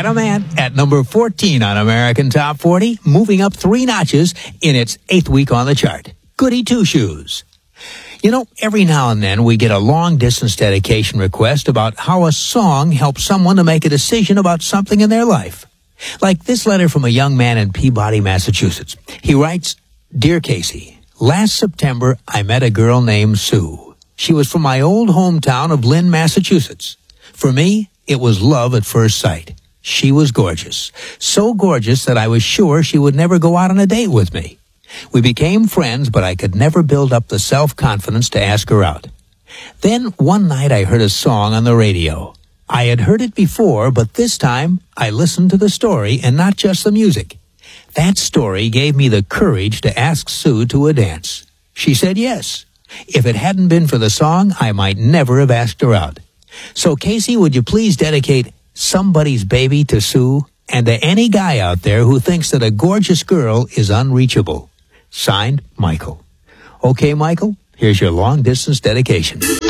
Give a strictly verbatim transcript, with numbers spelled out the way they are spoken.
Adam Ant at number fourteen on American Top forty, moving up three notches in its eighth week on the chart. Goody Two Shoes. You know, every now and then we get a long-distance dedication request about how a song helps someone to make a decision about something in their life. Like this letter from a young man in Peabody, Massachusetts. He writes, Dear Casey, last September I met a girl named Sue. She was from my old hometown of Lynn, Massachusetts. For me, it was love at first sight. She was gorgeous. So gorgeous that I was sure she would never go out on a date with me. We became friends, but I could never build up the self-confidence to ask her out. Then one night I heard a song on the radio. I had heard it before, but this time I listened to the story and not just the music. That story gave me the courage to ask Sue to a dance. She said yes. If it hadn't been for the song, I might never have asked her out. So, Casey, would you please dedicate Somebody's Baby to Sue and to any guy out there who thinks that a gorgeous girl is unreachable? Signed, Michael. Okay, Michael, here's your long-distance dedication.